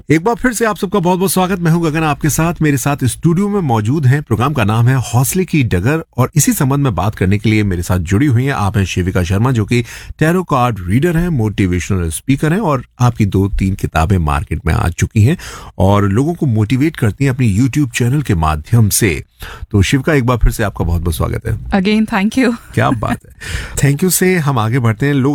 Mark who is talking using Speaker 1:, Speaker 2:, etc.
Speaker 1: एक बार फिर से आप सबका बहुत बहुत स्वागत। मैं हूं गगन, आपके साथ मेरे साथ स्टूडियो में मौजूद हैं। प्रोग्राम का नाम है हौसले की डगर और इसी संबंध में बात करने के लिए मेरे साथ जुड़ी हुई हैं आप हैं शिविका शर्मा, जो कि टैरो कार्ड रीडर हैं, मोटिवेशनल स्पीकर हैं और आपकी 2-3 किताबें मार्केट में आ चुकी हैं और लोगों को मोटिवेट करती हैं अपनी यूट्यूब चैनल के माध्यम से। तो शिविका, एक बार फिर से आपका बहुत बहुत स्वागत है।
Speaker 2: Again thank you.
Speaker 1: क्या बात है, थैंक यू से हम आगे बढ़ते हैं। लोग